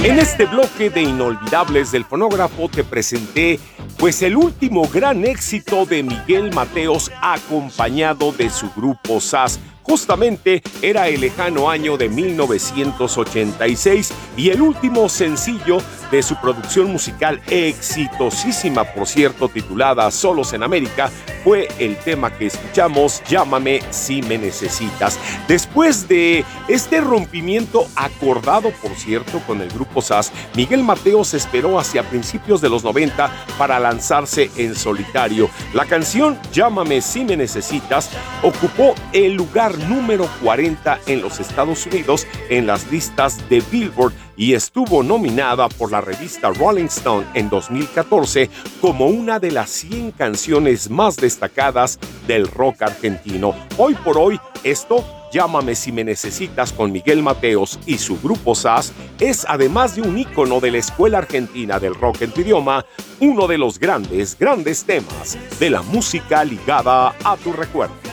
En este bloque de inolvidables del fonógrafo te presenté pues el último gran éxito de Miguel Mateos acompañado de su grupo SAS. Justamente era el lejano año de 1986 y el último sencillo de su producción musical exitosísima, por cierto, titulada Solos en América, fue el tema que escuchamos, Llámame si me necesitas. Después de este rompimiento acordado, por cierto, con el grupo SAS, Miguel Mateos esperó hacia principios de los 90 para lanzarse en solitario. La canción Llámame si me necesitas ocupó el lugar número 40 en los Estados Unidos en las listas de Billboard y estuvo nominada por la revista Rolling Stone en 2014 como una de las 100 canciones más destacadas del rock argentino. Hoy por hoy, esto, Llámame si me necesitas con Miguel Mateos y su grupo SAS, es además de un ícono de la escuela argentina del rock en tu idioma, uno de los grandes temas de la música ligada a tu recuerdo.